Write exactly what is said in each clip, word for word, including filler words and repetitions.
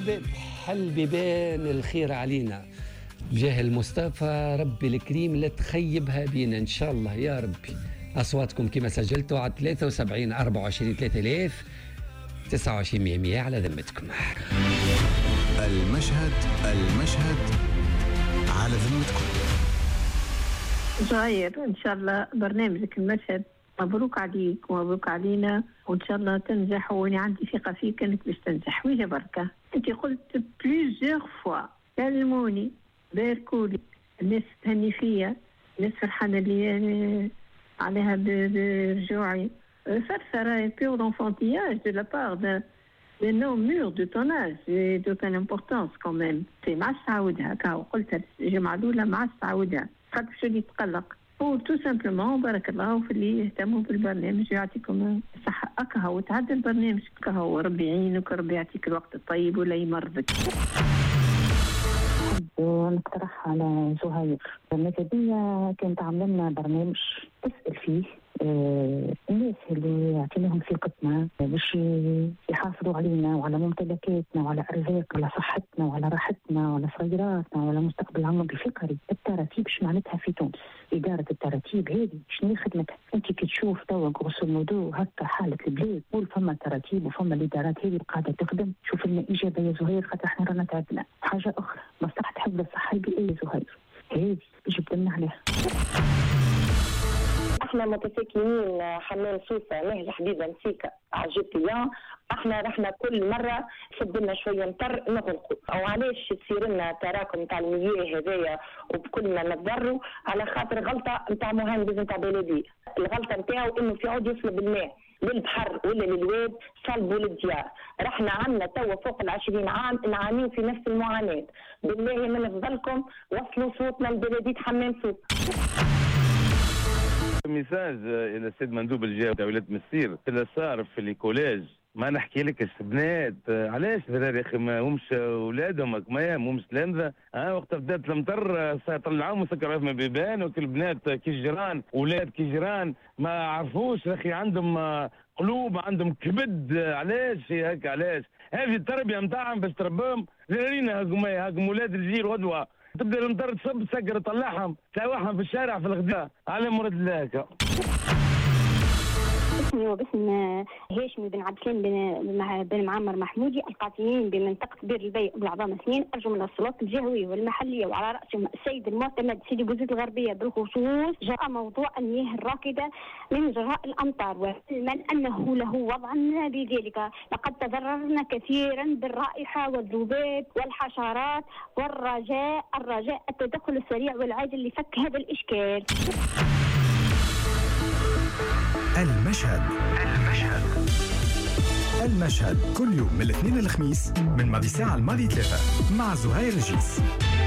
بحل بيبان الخير علينا بجاه المصطفى ربي الكريم، لا تخيبها بينا إن شاء الله يا ربي. أصواتكم كما سجلتوا على ثلاثة وسبعين أربعة وعشرين ثلاثة آلاف تسعة وعشرين مية مية على ذمتكم. المشهد المشهد على ذمتكم. زهير إن شاء الله برنامجك المشهد مبروك عليك ومبروك علينا، وإن شاء الله تنجح، وأنا عندي ثقة فيك أنك باش تنجح. ويجا بركة، أنت قلت بليزيغ فوا كلموني باركولي، الناس تهني فيا، الناس فرحانة لي عليها برجوعي. فرفرة بيور d'enfantillage de la part d'un d'un homme mûr de ton âge et d'autant importance quand même. C'est مع السعودة هكا، وقلت الجمعة الأولى مع السعودة خاطر شو اللي تقلق. وتو سامبلومون بارك الله في اللي يهتموا بالبرنامج ويعطيكم الصحة. أكها وتعدل البرنامج كها، وربي يعينك وربي يعطيك الوقت الطيب ولا يمرضك. نقترح على زهير ماذا بيا كانت عملنا برنامج تسأل فيه آه الناس اللي اعطيناهم ثقتنا باش يحافظوا علينا وعلى ممتلكاتنا وعلى ارزاقنا وعلى صحتنا وعلى راحتنا وعلى صغيراتنا وعلى مستقبل عمري فكري. التراتيب ايش معناتها في تونس؟ اداره التراتيب هذه شنو خدمتها؟ انت كي تشوف توا غروس مودو هكا حاله البلاد، قول فما تراتيب وفما الادارات هذه قاعده تخدم. شوف لنا اجابه يا زهير خاطر احنا رانا تعبنا. حاجه اخرى مصلحه حفظ الصحه البيئيه يا زهير، هذه جبت لنا عليها. احنا متساكنين حمام سوسه نهج حديده مسيكه عجبتيا. احنا رحنا كل مره شدنا شويه مطر نغلقوا، او علاش تصير لنا تراكم تاع المياه هذايا وبكلنا نتضروا على خاطر غلطه نتاع مهندس نتاع بلديه. الغلطه نتاعو انه في عود يوصل بالماء للبحر ولا للواد صلبوا للديار. رحنا عنا توا فوق العشرين عام نعانيو في نفس المعاناه. بالله من فضلكم وصلوا صوتنا لبلديه حمام سوسه. ميساج الى السيد مندوب الجهه ولايه مسير اللي صار في الكوليج. ما نحكي لك البنات علاش ذراري يا اخي ما همش اولادهم ما همش تلامذه. ها وقت بدات المطر طلعوهم وسكروا في بيبان، وكل البنات كي جيران اولاد كي جيران ما عرفوش يا اخي، عندهم قلوب عندهم كبد. علاش هيك؟ علاش هذه التربيه نتاعهم باش تربهم ذرارينا هاكم هاكم اولاد الجيل غدوه تبدا المطر تصب تسكر تطلعهم تلاوحهم في الشارع في الغداء على مراد الله هكا. اسمي وباسم هاشمي بن عبد السلام بن معمر محمودي، القاتلين بمنطقة بير البي بالعظام سنين، أرجو من السلطات الجهوية والمحلية وعلى رأسهم السيد المعتمد سيدي بوزيد الغربية بالخصوص جراء موضوع المياه الراكدة من جراء الأمطار، وعلما أنه له وضعا بذلك. لقد تضررنا كثيرا بالرائحة والذباب والحشرات، والرجاء الرجاء التدخل السريع والعاجل لفك هذا الإشكال. المشهد المشهد المشهد كل يوم من الاثنين للخميس من ماضي ساعة الماضي ثلاثة مع زهير الجيس.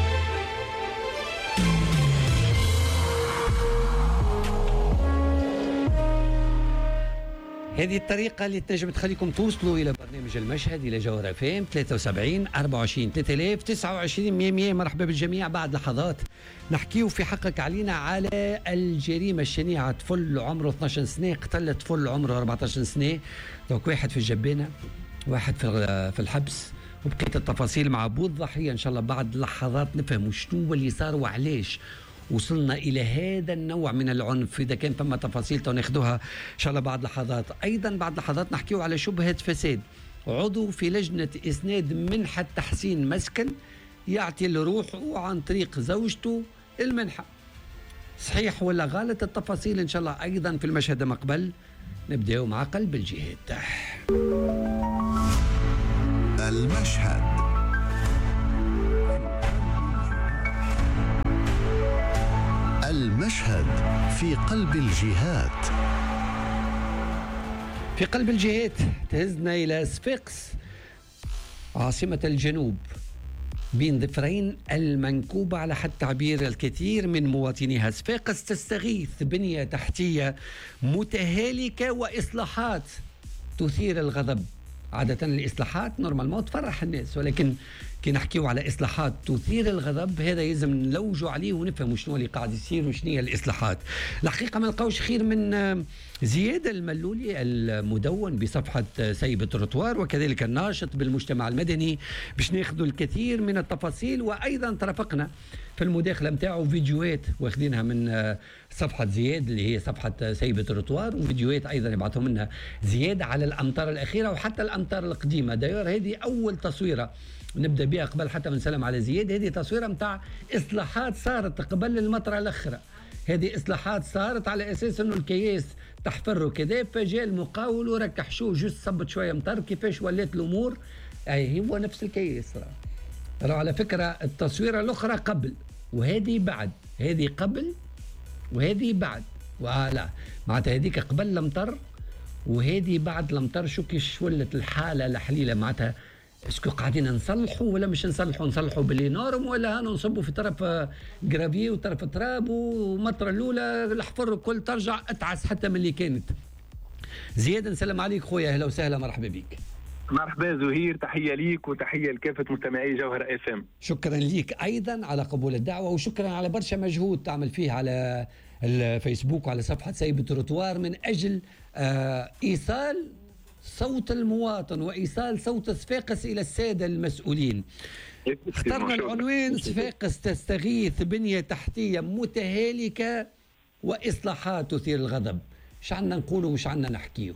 هذه الطريقة اللي تنجم تخليكم توصلوا إلى برنامج المشهد إلى جوهر اف ام ثلاثة وسبعين أربعة وعشرين ثلاثة آلاف تسعة وعشرين مية مية. مرحبا بالجميع. بعد لحظات نحكيو في حقك علينا على الجريمة الشنيعة. طفل عمره اثني عشر سنة قتل طفل عمره أربعة عشر سنة، دوك واحد في الجبانة واحد في في الحبس، وبقيت التفاصيل مع أبو الضحية إن شاء الله بعد لحظات نفهم شنو اللي صار وعلاش وصلنا إلى هذا النوع من العنف. إذا كان ثم تفاصيل ناخذوها إن شاء الله بعد لحظات. أيضا بعد لحظات نحكيو على شبهة فساد عضو في لجنة إسناد منحة تحسين مسكن يعطي لروحه عن طريق زوجته المنحة. صحيح ولا غلط؟ التفاصيل إن شاء الله أيضا في المشهد مقبل. نبدأ مع قلب الجهاد. المشهد المشهد في قلب الجهات. في قلب الجهات تهزنا إلى صفاقس عاصمة الجنوب بين ظفرين المنكوبة على حد تعبير الكثير من مواطنيها. صفاقس تستغيث بنية تحتية متهالكة وإصلاحات تثير الغضب. عادة الإصلاحات نورمال ما تفرح الناس، ولكن كي نحكيو على إصلاحات تثير الغضب، هذا يلزم نلوجوا عليه ونفهموا شنو اللي قاعد يصير وشنو هي الإصلاحات. الحقيقة ما نلقاوش خير من زياد الملولي المدون بصفحة سيب التروتوار وكذلك الناشط بالمجتمع المدني باش ناخذوا الكثير من التفاصيل، وأيضا ترافقنا في المداخلة متاعه فيديوهات واخذينها من صفحة زياد اللي هي صفحة سيب التروتوار، وفيديوهات أيضا يبعثوا منها زياد على الأمطار الأخيرة وحتى الأمطار القديمة. داير هذه أول تصويرة نبدأ بها قبل حتى ما نسلم على زياد. هذه تصويرة متاع إصلاحات صارت قبل المطرة الأخرى، هذه إصلاحات صارت على أساس أنه الكياس تحفر وكذا، فجاء المقاول وركح شو جست صبت شوية مطر. كيفاش ولات الأمور؟ أي هو نفس الكياس. راه على فكرة التصويرة الأخرى قبل وهذه بعد، هذه قبل وهذه بعد، ولا معناتها هذيك قبل المطر وهذه بعد المطر. شو كيش ولت الحالة الحليلة؟ معناتها اسكو قاعدين نصلحوا ولا مش نصلحوا؟ نصلحوا باللي نورم ولا هنا نصبوا في طرف جرافي وطرف تراب ومطرة الأولى الحفر الكل ترجع اتعس حتى من اللي كانت. زياد نسلم عليك خويا، اهلا وسهلا، مرحبا بك. مرحبا زهير، تحية ليك وتحية لكافة مستمعي جوهر اف ام. شكرا ليك أيضا على قبول الدعوة، وشكرا على برشا مجهود تعمل فيه على الفيسبوك وعلى صفحة سيب التروتوار من أجل آه إيصال صوت المواطن وإيصال صوت صفاقس إلى السادة المسؤولين. اخترنا العنوان صفاقس تستغيث بنية تحتية متهالكة وإصلاحات تثير الغضب. مش عنا نقوله مش عنا نحكيه؟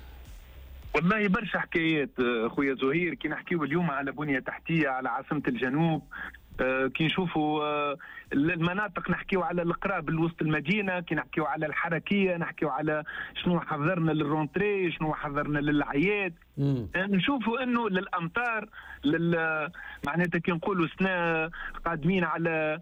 والله برشا حكايات خويا زهير. كي نحكيو اليوم على بنية تحتية على عاصمة الجنوب، آه كي نشوفوا آه المناطق نحكيو على القراب الوسط المدينة، كي نحكيو على الحركية نحكيو على شنو حضرنا للرونتري، شنو حضرنا للعياد. آه نشوفوا انه للامطار لل معناتها كي نقولوا سنة قادمين على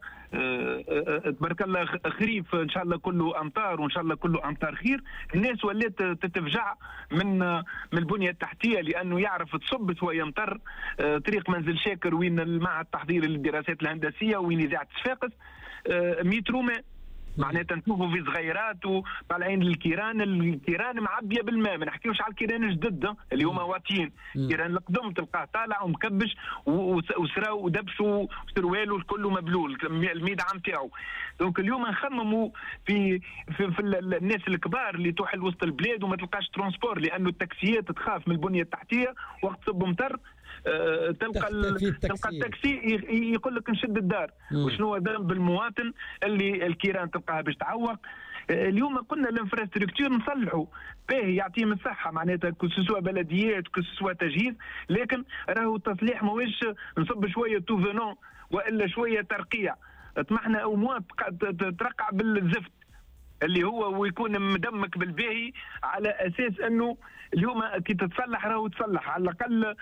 تبارك الله خريف ان شاء الله كله امطار وان شاء الله كله امطار خير. الناس ولات تتفجع من من البنيه التحتيه لانه يعرف تصب شويه مطر. طريق منزل شاكر وين المعهد التحضيري للدراسات الهندسيه وين اذاعه صفاقس مترو ماء، معناتها نشوفوا في صغيرات وطالعين للكيران، الكيران معبيه بالماء. ما نحكيوش على الكيران الجدد اللي هما واطيين، الكيران القدم تلقاه طالع ومكبش وسراو ودبشوا وسروالو الكل مبلول الميدعه نتاعو. دونك اليوم نخمموا في في, في الناس الكبار اللي توحل وسط البلاد وما تلقاش ترونسبور، لانه التاكسيات تخاف من البنيه التحتيه وقت صب مطر. أه تلقى تلقى التاكسي يقول لك نشد الدار. مم. وشنو ذنب المواطن اللي الكيران تلقاها باش تعوق. أه اليوم قلنا الانفراستركتور نصلحوا باهي يعطيهم الصحه، معناتها كسوا بلديات كسوا تجهيز، لكن راهو التصليح ماهوش نصب شويه توفونون والا شويه ترقيع. طمحنا اموات ترقع بالزفت اللي هو ويكون مدمك بالباهي على اساس انه اليوم كي تتصلح راهو تصلح على الاقل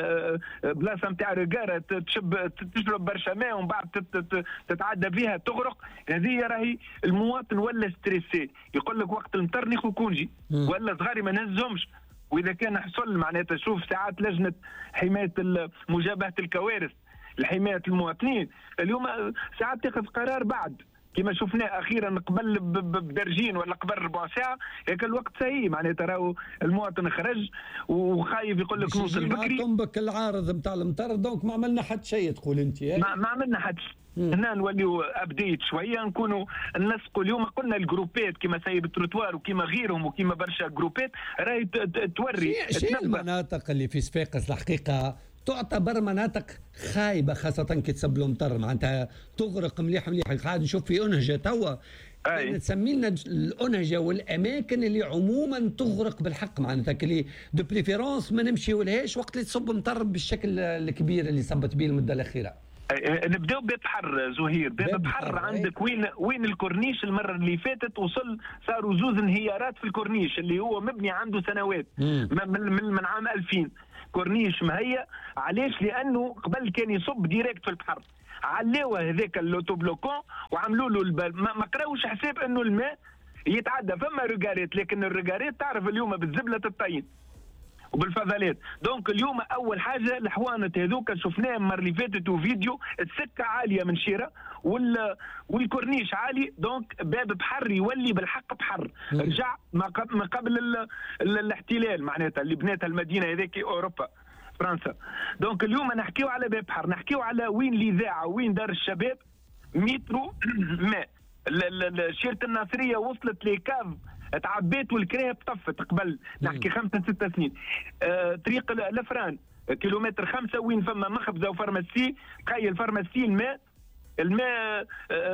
بلاصه نتاع رقاره تشب تشرب برشا ماء ومن بعد تتعدى بها تغرق. هذه راهي المواطن ولا ستريسي، يقول لك وقت المطر ناخذ كونجي ولا صغاري ما نهزهمش. واذا كان حصل معناتها شوف ساعات لجنه حمايه مجابهه الكوارث لحمايه المواطنين اليوم ساعات تاخذ قرار بعد كما شفناه اخيرا قبل بدرجين ولا قبل ربع ساعه. هيك الوقت سهي معناتها راهو المواطن خرج وخايف يقول لك نوصل بكري. تنبك العارض نتاع المطر، دونك ما عملنا حتى شيء تقول انت. ما, ما عملنا حتى هنا نوليو ابديت شويه نكونوا نسقوا. اليوم قلنا الجروبات كما سيب التروتوار وكما غيرهم وكما برشا جروبات راهي توري شنو المناطق اللي في صفاقس الحقيقه تعتبر مناطق خايبه خاصه كي تصب المطر، معناتها تغرق مليح مليح. قاعد نشوف في انهجه توا تسمي لنا الانهجه والاماكن اللي عموما تغرق بالحق، معناتها اللي دو بريفيرونس ما نمشيولهاش وقت اللي تصب مطر بالشكل الكبير اللي صبت به المده الاخيره. نبداو باب بحر زهير، باب بحر عندك وين وين الكورنيش المره اللي فاتت وصل صاروا زوز انهيارات في الكورنيش اللي هو مبني عنده سنوات من, من, من عام ألفين. كورنيش مهيأ علاش؟ لانه قبل كان يصب ديريكت في البحر، علاوه هذاك اللوتوبلوكون وعملوا له البال، ما, ما قراوش حساب انه الماء يتعدى. فما ريغاريت، لكن الريغاريت تعرف اليوم بالزبله تطين وبالفضلات. دونك اليوم اول حاجه الحوانت هذوك شفناهم المره اللي فاتت وفيديو، السكه عاليه من شيره وال والكورنيش عالي، دونك باب بحر يولي بالحق بحر. رجع ما قبل, ما قبل ال... ال... الاحتلال معناتها اللي بناتها المدينه هذيك اوروبا. فرنسا. دونك اليوم نحكيو على باب بحر، نحكيو على وين الاذاعه وين دار الشباب مترو ماء. شيرة الناصريه وصلت لكاف تعبيت والكراه طفت قبل نحكي خمسة ستة سنين. آه طريق الافران كيلومتر خمسة وين فما مخبزه وفارماسي، تخيل فارماسي الماء الماء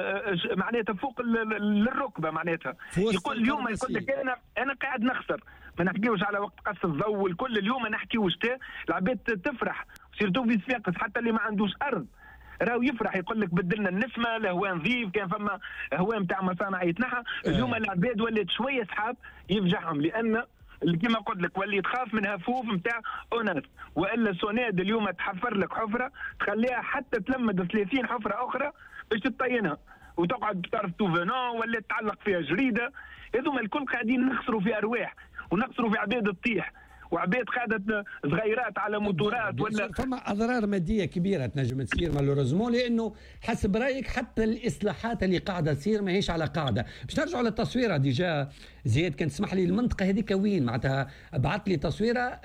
معناتها فوق الركبه معناتها. يقول اليوم يقول لك انا انا قاعد نخسر، ما نحكيوش على وقت قص الضوء والكل، اليوم نحكيو شتاء العباد تفرح سيرتو في صفاقس حتى اللي ما عندوش ارض راهو يفرح يقول لك بدلنا النسمه الهواء نظيف، كان فما هواء نتاع مصانع يتنحى. اليوم العباد ولات شويه سحاب يفجعهم، لان كما قلت لك ولي تخاف من هفوف نتاع اوناس، والا سوناد اليوم تحفر لك حفره تخليها حتى تلمد ثلاثين حفره اخرى باش تطينها وتقعد بطرف توفينون ولا تعلق فيها جريده. هذوما الكل قاعدين نخسروا في ارواح ونخسروا في عباد تطيح وعباد قاعده صغيرات على موتورات ولا فما اضرار ماديه كبيره تنجم تصير مالوريزمون، لانه حسب رايك حتى الاصلاحات اللي قاعده تصير ماهيش على قاعده. باش نرجعوا للتصويره ديجا زياد كان تسمح لي المنطقه هذيك وين معناتها بعث لي تصويره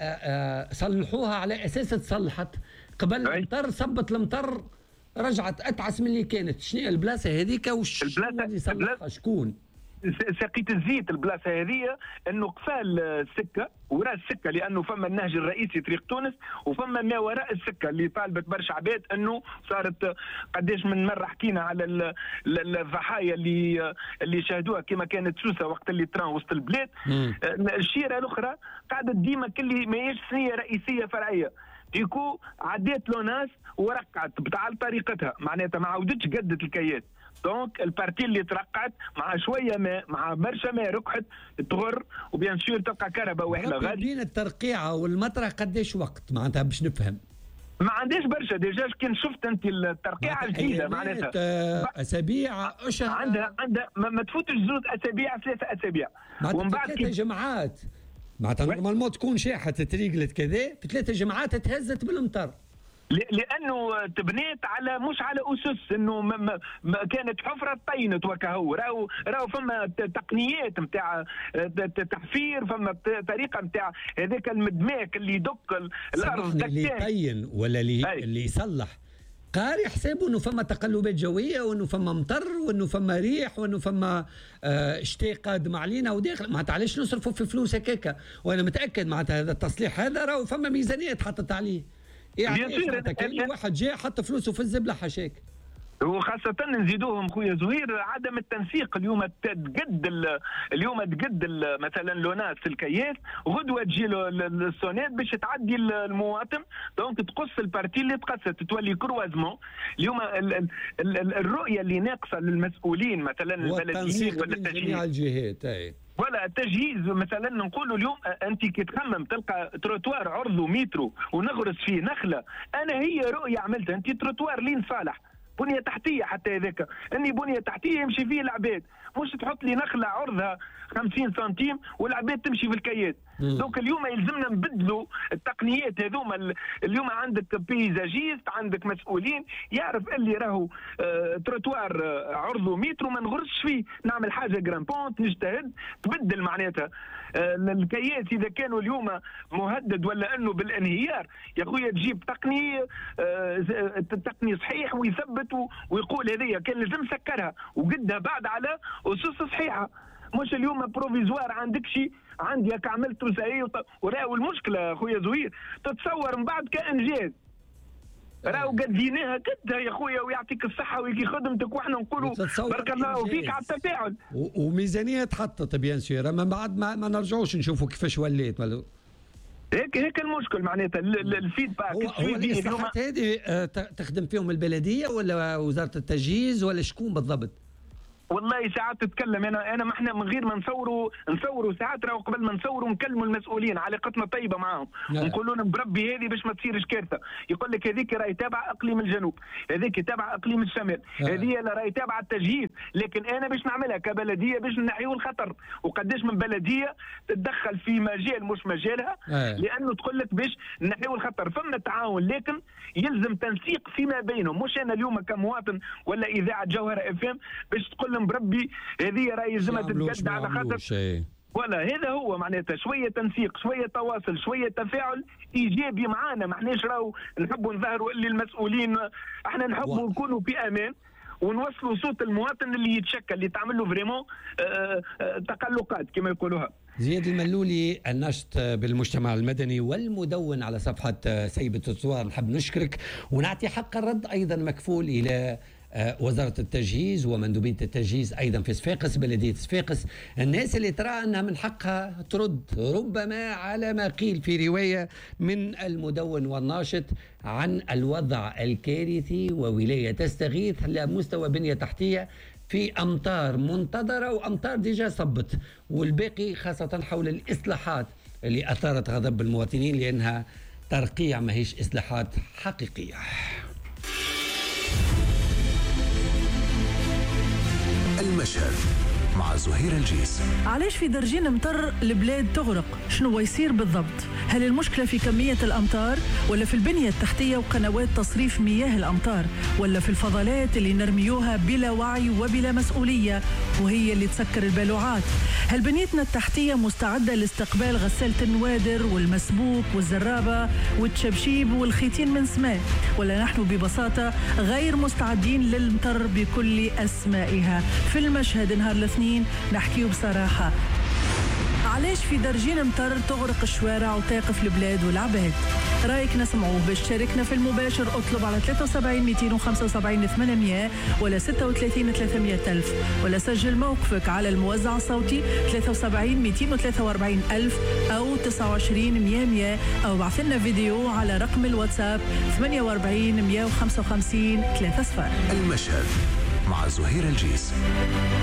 صلحوها على اساس تصلحت قبل المطر صبت المطر رجعت اتعس من اللي كانت. شنو البلاصه هذيك وش اللي صلحها شكون؟ سقيت الزيت البلاصه هذه انه قفال السكه وراء السكه، لانه فما النهج الرئيسي طريق تونس وفما ما وراء السكه اللي طالبت برشا عباد انه صارت قداش من مره حكينا على الضحايا اللي اللي شاهدوها كما كانت سوسه وقت اللي تران وسط البلاد. الشيره الاخرى قاعده ديما كل ماهيش سنيه رئيسيه فرعيه، ديكو عديت لوناس ورقعت بتاع طريقتها معناتها ما عاودتش قدت الكيات. دونك البارتي اللي ترقعت مع شويه ماء مع برشا ماء ركحت تغر وبيان سور تلقى كهرباء واحنا غادي. بين الترقيعه والمطره قداش وقت معناتها باش نفهم؟ ما عنديش برشا ديجا كان شفت انت الترقيعه الجديده معناتها اسابيع اشهر عندها عندها ما تفوتش زوج اسابيع ثلاثه اسابيع ومن بعد ثلاثه جمعات معناتها نورمالمون تكون شاحه تريقلت كذا في ثلاثه جمعات تهزت بالمطر، لانه تبنيت على مش على اسس انه ما ما كانت حفره طينت وكهو. راهو راهو فما تقنيات نتاع تحفير، فما طريقه نتاع هذاك المدماك اللي يدق الارض اللي يطين ولا اللي أي. اللي يصلح قاري حسابه انه فما تقلبات جويه وانه فما مطر وانه فما ريح وانه فما آه شتاء قادم علينا وداخل. معناتها علاش نصرفوا في فلوس هكاكا؟ وانا متاكد معناتها هذا التصليح هذا راهو فما ميزانيه تحطت عليه. يعني كان واحد جاء حط فلوسه في الزبله حشاك. وخاصة نزيدوهم خويا زهير عدم التنسيق. اليوم تقد اليوم تقد مثلا لوناس الكياس غدوة تجي السونات باش تعدي المواطن، دونك تقص البارتي اللي تقصت تولي كروازمون. اليوم ال ال ال الرؤية اللي ناقصة للمسؤولين مثلا البلديين ولا التجهيز جميع الجهات اي ولا التجهيز مثلا نقولوا اليوم انت كي تخمم تلقى تروتوار عرضه مترو ونغرس فيه نخله، انا هي رؤيه عملتها. انت تروتوار لين صالح بنيه تحتيه حتى هذاك اني بنيه تحتيه يمشي فيه العباد، مش تحط لي نخله عرضها خمسين سنتيم والعباد تمشي في الكيات. دونك اليوم يلزمنا نبدلوا التقنيات هذوما. اليوم عندك بيزاجيست عندك مسؤولين يعرف اللي راهو آه تروتوار آه عرضه متر وما نغرسش فيه، نعمل حاجه جرامبونت نجتهد تبدل معناتها آه الكيات اذا كانوا اليوم مهدد ولا انه بالانهيار يا خويا تجيب تقني آه تقني صحيح ويثبت ويقول هذه كان لازم سكرها وقدها بعد على اسس صحيحه، مش اليوم بروفيزوار عندك شيء عندي هكا عملت وسائي وراهو المشكله خويا زهير تتصور من بعد كانجاز راهو قديناها كدها يا خويا ويعطيك الصحه ويجي خدمتك واحنا نقولوا بارك الله فيك على التفاعل. وميزانيه تحطت بيان سور اما بعد ما, ما نرجعوش نشوفوا كيفاش وليت هيك هيك المشكل معناتها الفيدباك. هو, هو الاصلاحات هذه تخدم فيهم البلديه ولا وزاره التجهيز ولا شكون بالضبط؟ والله ساعات تتكلم انا انا ما احنا من غير ما نصوروا نصوروا ساعات راهو قبل ما نصوروا نكلموا المسؤولين علاقتنا طيبه معاهم ونقولوا لهم بربي هذه باش ما تصيرش كارثه. يقول لك هذيك راهي تابعه اقليم الجنوب، هذيك تابعه اقليم الشمال، هذه راهي تابعه التجهيز، لكن انا باش نعملها كبلديه باش نحيوا الخطر. وقداش من بلديه تتدخل في مجال مش مجالها لانه تقول لك باش نحيوا الخطر. فما تعاون لكن يلزم تنسيق فيما بينهم، مش انا اليوم كمواطن ولا اذاعه جوهره اف ام باش تقول لهم بربي هذه راهي يلزمها تتقد على خاطر ولا هذا هو معناتها شويه تنسيق، شويه تواصل، شويه تفاعل ايجابي معانا. ما احناش راهو نحبوا نظهروا اللي المسؤولين، احنا نحبوا نكونوا في امان ونوصلوا صوت المواطن اللي يتشكل، اللي تعمل له فريمون تقلقات كما يقولوها. زياد الملولي، الناشط بالمجتمع المدني والمدون على صفحة سيبة الثوار، نحب نشكرك ونعطي حق الرد أيضا مكفول إلى وزارة التجهيز ومندوبية التجهيز أيضا في صفاقس، بلدية صفاقس، الناس اللي ترى أنها من حقها ترد، ربما على ما قيل في رواية من المدون والناشط عن الوضع الكارثي وولاية تستغيث لمستوى بنية تحتية في أمطار منتظرة وأمطار ديجا صبت، والباقي خاصة حول الإصلاحات اللي أثارت غضب المواطنين لأنها ترقيع ما هيش إصلاحات حقيقية. المشهد مع زهير الجيس. علاش في درجين مطر البلاد تغرق؟ شنو يصير بالضبط؟ هل المشكلة في كمية الأمطار ولا في البنية التحتية وقنوات تصريف مياه الأمطار ولا في الفضلات اللي نرميوها بلا وعي وبلا مسؤولية وهي اللي تسكر البلوعات؟ هل بنيتنا التحتية مستعدة لاستقبال غسالة النوادر والمسبوك والزرابة والتشبشيب والخيتين من سماء، ولا نحن ببساطة غير مستعدين للمطر بكل أسمائها؟ في المشهد نهار الاثنين نحكيه بصراحة علاش في درجين مطر تغرق الشوارع وتاقف البلاد والعباد. رايك نسمعوه. باش تشاركنا في المباشر اطلب على ثلاثة وسبعين مئتين وخمسة وسبعين ثمانمئة ولا ستة وثلاثين ثلاثمئة ألف، ولا سجل موقفك على الموزع الصوتي ثلاثة وسبعين مئتين وثلاثة وأربعين ألف أو تسعة وعشرين مئة، أو بعث لنا فيديو على رقم الواتساب ثمانية وأربعين مئة وخمسة وخمسين ثلاثة صفر. المشهد مع زهير الجيس.